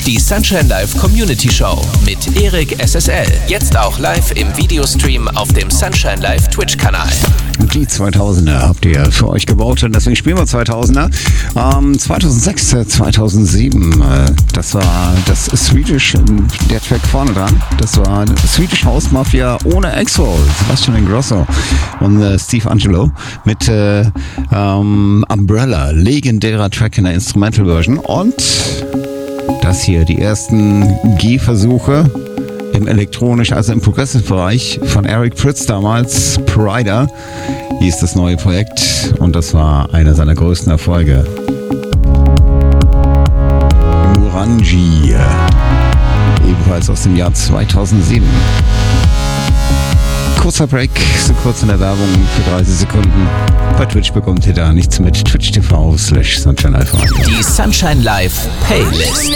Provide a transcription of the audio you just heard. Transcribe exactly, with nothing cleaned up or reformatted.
Die Sunshine Live Community Show mit Erik S S L. Jetzt auch live im Videostream auf dem Sunshine Live Twitch-Kanal. Die zweitausender habt ihr für euch gebaut und deswegen spielen wir zweitausender. Ähm, zweitausendsechs, zweitausendsieben, äh, das war das Swedish, der Track vorne dran, das war Swedish House Mafia ohne Exo, Sebastian Ingrosso und äh, Steve Angelo mit äh, ähm, Umbrella, legendärer Track in der Instrumental Version. Und das hier, die ersten Gehversuche im elektronischen, also im Progressive-Bereich von Eric Prydz damals, Pryda hieß das neue Projekt und das war einer seiner größten Erfolge. Murangi, ebenfalls aus dem Jahr zweitausendsieben. Kurzer Break, so kurz in der Werbung für dreißig Sekunden. Bei Twitch bekommt ihr da nichts mit. Twitch T V slash Sunshine Live. Die Sunshine Live Playlist.